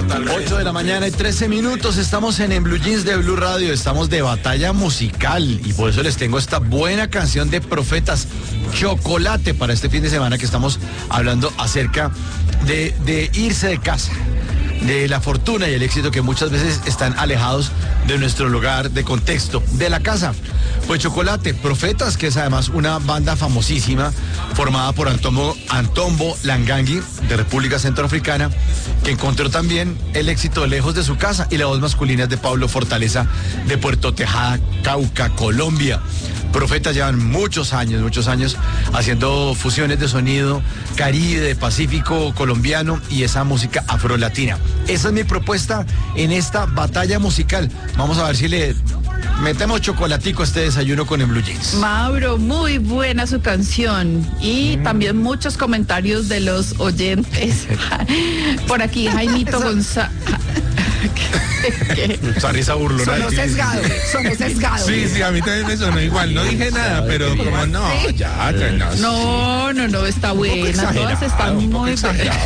8 de la mañana y 13 minutos, estamos en Blue Jeans de Blue Radio, estamos de batalla musical y por eso les tengo esta buena canción de Profetas, Chocolate, para este fin de semana que estamos hablando acerca de irse de casa, de la fortuna y el éxito que muchas veces están alejados de nuestro lugar de contexto, de la casa. Pues Chocolate, Profetas, que es además una banda famosísima formada por Antombo Langangui de República Centroafricana, que encontró también el éxito lejos de su casa, y la voz masculina es de Pablo Fortaleza de Puerto Tejada, Cauca, Colombia. Profetas llevan muchos años haciendo fusiones de sonido caribe, pacífico, colombiano y esa música afrolatina. Esa es mi propuesta en esta batalla musical. Vamos a ver si le metemos chocolatico a este desayuno con el Blue Jeans. Mauro, muy buena su canción y también muchos comentarios de los oyentes. Por aquí, Jaimito González. Esa risa burlona. Somos sesgados. Sí, a mí también me sonó igual. No dije nada, pero como no, ya, No, está buena. Todas están muy buenas.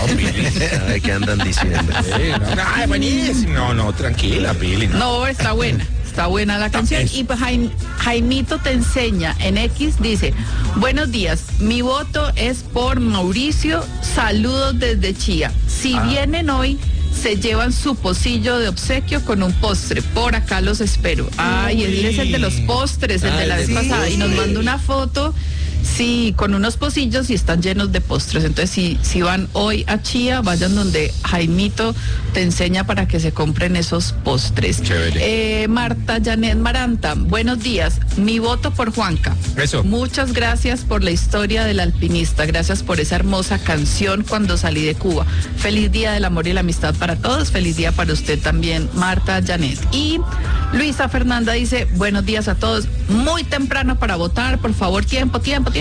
¿Qué andan diciendo? Ay, buenísimo. No, tranquila, Pili. No, está buena. Está buena la canción. Y pues Jaimito te enseña en X, dice: buenos días, mi voto es por Mauricio, saludos desde Chía. Si vienen hoy, se llevan su pocillo de obsequio con un postre. Por acá los espero. Ay, él es el de los postres, el de la vez pasada. Y nos manda una foto, sí, con unos pocillos y están llenos de postres. Entonces, si van hoy a Chía, vayan donde Jaimito te enseña para que se compren esos postres. Chévere. Marta Janet Maranta, buenos días. Mi voto por Juanca. Eso. Muchas gracias por la historia del alpinista. Gracias por esa hermosa canción cuando salí de Cuba. Feliz día del amor y la amistad para todos. Feliz día para usted también, Marta Janet. Y Luisa Fernanda dice: buenos días a todos. Muy temprano para votar. Por favor, tiempo.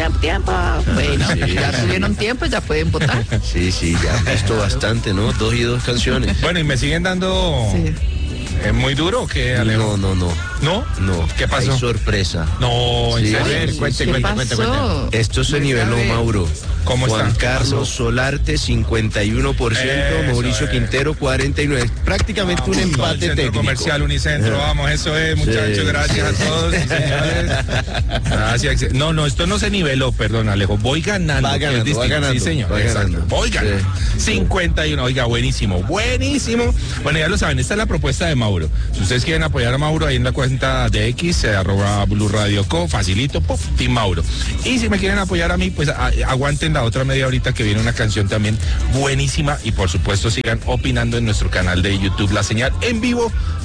Bueno, sí, ya tuvieron tiempo, ya pueden votar. Sí, ya han visto bastante, ¿no? 2 y 2 canciones. Bueno, y me siguen dando... Sí. ¿Es muy duro o qué, Alejo? No. ¿No? No. ¿Qué pasó? Hay sorpresa. No, en Sí. serio. A ver, cuente. Esto se niveló, Mauro. ¿Cómo Juan está? Carlos Solarte, 51%, Eso Mauricio es. Quintero, 49%. Prácticamente un empate Centro técnico. Comercial Unicentro, vamos, eso es, muchachos, Sí. gracias a todos. Sí, señores. Gracias. No, esto no se niveló, perdón, Alejo. Voy ganando. Va que es ganando, distinto. va ganando, Sí, señor. va Exacto. ganando. Voy ganando. Sí. 51, oiga, buenísimo. Bueno, ya lo saben, esta es la propuesta de Mauro. Si ustedes quieren apoyar a Mauro, ahí en la cuenta de X, @Blue Radio Co, facilito, Team Mauro. Y si me quieren apoyar a mí, pues aguanten la otra media horita que viene una canción también buenísima, y por supuesto sigan opinando en nuestro canal de YouTube La Señal en vivo.